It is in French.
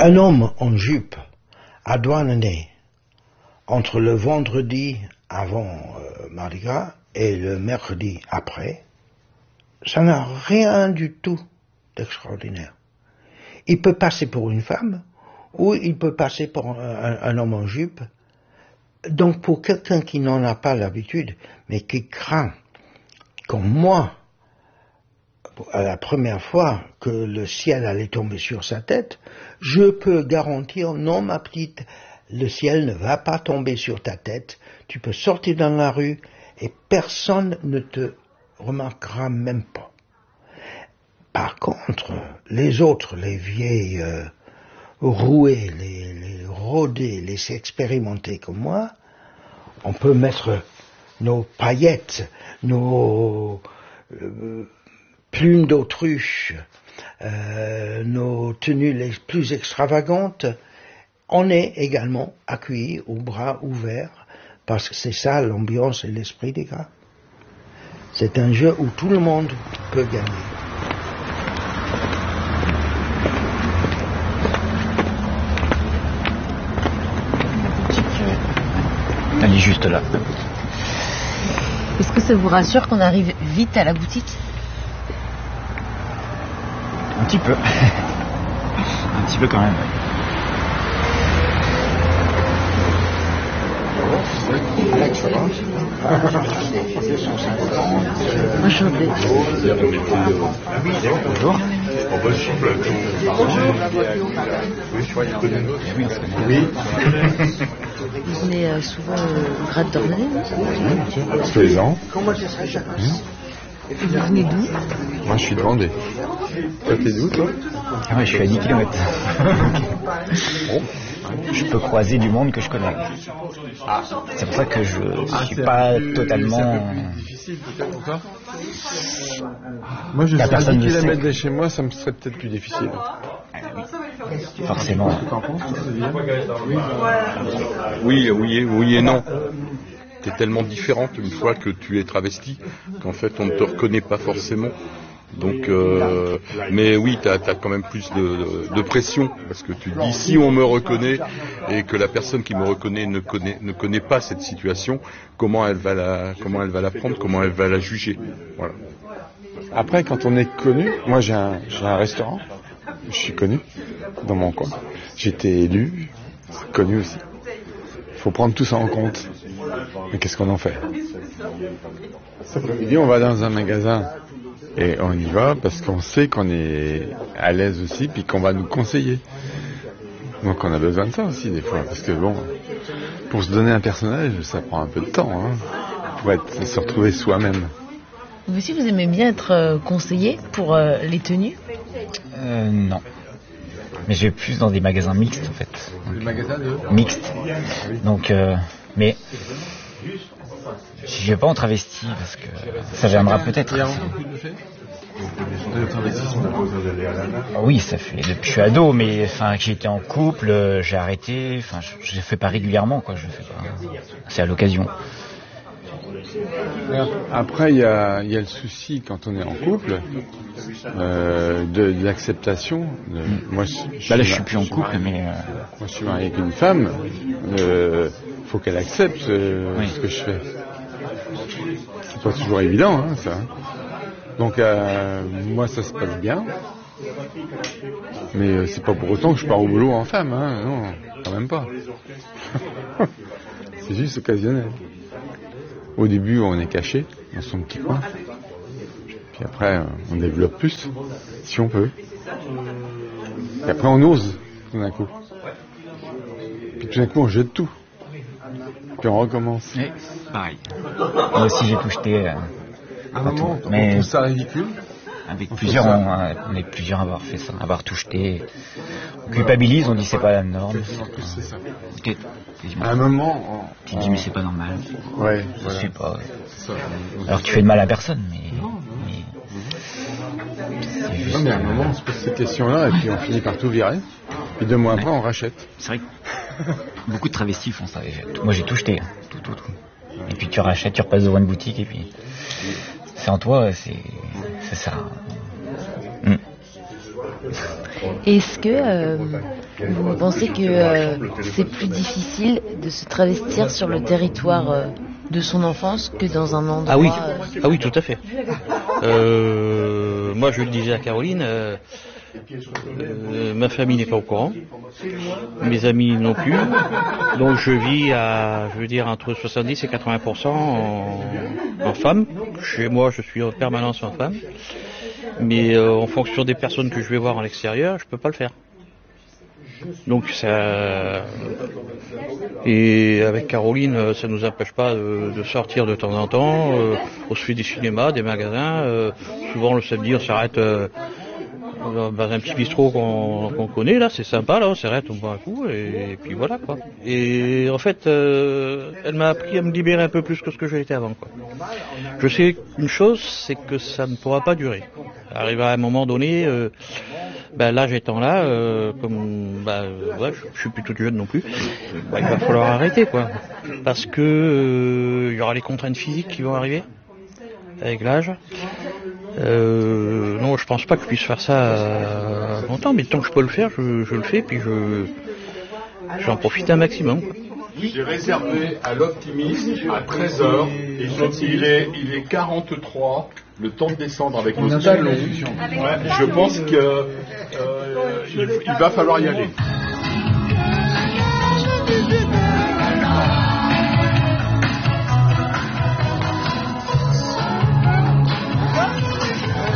Un homme en jupe à Douarnenez, entre le vendredi avant Mardi Gras et le mercredi après, ça n'a rien du tout d'extraordinaire. Il peut passer pour une femme, ou il peut passer pour un homme en jupe. Donc pour quelqu'un qui n'en a pas l'habitude, mais qui craint, comme moi, à la première fois que le ciel allait tomber sur sa tête, je peux garantir, non ma petite, le ciel ne va pas tomber sur ta tête, tu peux sortir dans la rue et personne ne te remarquera même pas. Par contre, les autres, les vieilles roués, les rodés, les expérimentés comme moi, on peut mettre nos paillettes, nos plumes d'autruche, nos tenues les plus extravagantes, on est également accueillis aux bras ouverts, parce que c'est ça l'ambiance et l'esprit des gars. C'est un jeu où tout le monde peut gagner. Elle est juste là. Est-ce que ça vous rassure qu'on arrive vite à la boutique? Un petit peu. Un petit peu quand même. Alex, ça va? Enchanté. Bonjour. Oui. Vous venez souvent au Gratte d'Ornenez? Tous les ans. Vous venez d'où? Moi, je suis de Vendée. Toi, t'es d'où, toi? Ah ouais, je suis à 10 km. Bon. Je peux croiser du monde que je connais. C'est pour ça que je suis pas totalement... difficile peut-être pour toi? Moi, je suis à 10 km de chez moi, ça me serait peut-être plus difficile. Forcément. Oui et non. T'es tellement différente une fois que tu es travesti qu'en fait on ne te reconnaît pas forcément. Donc, mais oui, t'as quand même plus de pression parce que tu te dis si on me reconnaît et que la personne qui me reconnaît ne connaît pas cette situation, comment elle va la prendre, comment elle va la juger. Voilà. Après, quand on est connu, moi j'ai un restaurant, je suis connu dans mon coin. J'étais élu, connu aussi. Il faut prendre tout ça en compte. Mais qu'est-ce qu'on en fait? Cet après-midi, on va dans un magasin et on y va parce qu'on sait qu'on est à l'aise aussi puis qu'on va nous conseiller. Donc on a besoin de ça aussi des fois parce que bon, pour se donner un personnage, ça prend un peu de temps pour se retrouver soi-même. Vous aussi, vous aimez bien être conseiller pour les tenues? Non. Mais je vais plus dans des magasins mixtes en fait. Des magasins mixtes. Donc, mais je vais pas en travesti parce que ça viendra peut-être. Oui, ça fait depuis que je suis ado, mais enfin que j'étais en couple, j'ai arrêté. Enfin, je le fais pas régulièrement, quoi. Je fais pas. C'est à l'occasion. Après, il y a le souci quand on est en couple de l'acceptation. Moi, là, je suis plus en couple, mais moi, je suis marié avec une femme. Faut qu'elle accepte ce que je fais. C'est pas toujours évident, ça. Donc, moi, ça se passe bien. Mais c'est pas pour autant que je pars au boulot en femme, non, quand même pas. C'est juste occasionnel. Au début, on est caché dans son petit coin. Puis après, on développe plus, si on peut. Et après, on ose, tout d'un coup. Puis tout d'un coup, on jette tout. Puis on recommence. Oui, pareil. Moi aussi, j'ai tout jeté. À un moment, mais on trouve ça ridicule. Avec plusieurs, on est plusieurs à avoir fait ça, à avoir tout jeté. On culpabilise, on dit c'est pas la norme. C'est ça. À un moment, tu te dis mais c'est pas normal. Ouais. Je sais pas. Alors tu fais de mal à personne, mais non, mais à un moment, on se pose ces questions-là et puis on finit par tout virer. Puis 2 mois après, on rachète. C'est vrai que beaucoup de travestis font ça. Moi, j'ai tout jeté, tout. Et puis tu rachètes, tu repasses devant une boutique et puis c'est en toi, c'est ça. Est-ce que vous pensez que c'est plus difficile de se travestir sur le territoire de son enfance que dans un endroit... Ah oui, tout à fait. Moi, je le disais à Caroline, ma famille n'est pas au courant, mes amis non plus, donc je vis à, je veux dire, entre 70 et 80% en femme. Chez moi, je suis en permanence en femme, mais en fonction des personnes que je vais voir en extérieur, je peux pas le faire. Donc ça, et avec Caroline, ça nous empêche pas de sortir de temps en temps. On se fait des cinémas, des magasins. Souvent le samedi, on s'arrête dans un petit bistrot qu'on connaît là, c'est sympa là. On s'arrête, on boit un coup et puis voilà quoi. Et en fait, elle m'a appris à me libérer un peu plus que ce que je l'étais avant quoi. Je sais une chose, c'est que ça ne pourra pas durer. Arriver à un moment donné. L'âge étant là, je suis plus toute jeune non plus, il va falloir arrêter quoi, parce que il y aura les contraintes physiques qui vont arriver avec l'âge. Non, je pense pas que je puisse faire ça longtemps, mais tant que je peux le faire, je le fais, puis j'en profite un maximum. J'ai réservé à l'optimiste à 13h, il est 43, le temps de descendre avec nos talons. Je pense que il va falloir y aller.